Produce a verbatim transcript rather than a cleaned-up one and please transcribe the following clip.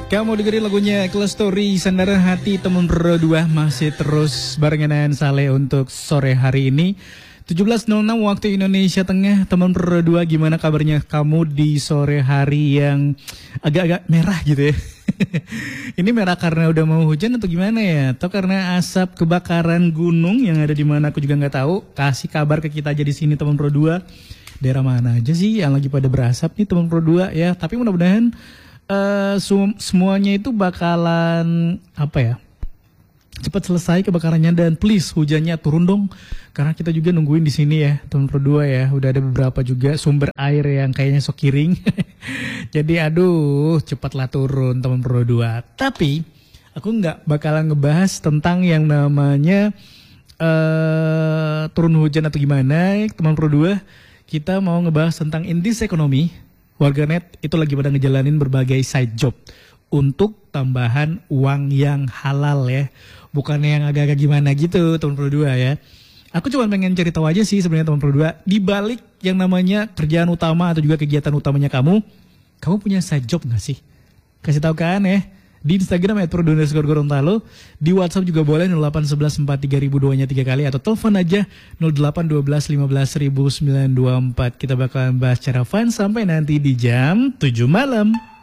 Kamu dengerin lagunya Kelas Story, Sandaran Hati teman berdua. Masih terus barengan Saleh untuk sore hari ini tujuh belas nol enam waktu Indonesia Tengah. Teman berdua, gimana kabarnya kamu di sore hari yang agak-agak merah gitu ya? Ini merah karena udah mau hujan atau gimana ya? Atau karena asap kebakaran gunung yang ada di mana aku juga nggak tahu. Kasih kabar ke kita aja di sini teman berdua. Daerah mana aja sih yang lagi pada berasap nih teman berdua ya? Tapi mudah-mudahan Uh, semuanya itu bakalan apa ya, cepat selesai kebakarannya, dan please hujannya turun dong, karena kita juga nungguin di sini ya teman berdua ya. Udah ada beberapa juga sumber air yang kayaknya sok kiring. Jadi aduh, cepatlah turun teman berdua. Tapi aku nggak bakalan ngebahas tentang yang namanya uh, turun hujan atau gimana teman berdua. Kita mau ngebahas tentang indeks ekonomi. Warganet itu lagi pada ngejalanin berbagai side job untuk tambahan uang yang halal ya. Bukannya yang agak-agak gimana gitu teman berdua ya. Aku cuma pengen cari tahu aja sih sebenarnya teman berdua, di balik yang namanya kerjaan utama atau juga kegiatan utamanya kamu, kamu punya side job gak sih? Kasih tahu kan ya. Di Instagram at produner underscore Gorontalo, di WhatsApp juga boleh nol delapan satu satu empat tiga ribu dua-nya tiga kali, atau telepon aja nol delapan satu dua lima belas sembilan dua empat. Kita bakalan bahas secara fun sampai nanti di jam tujuh malam.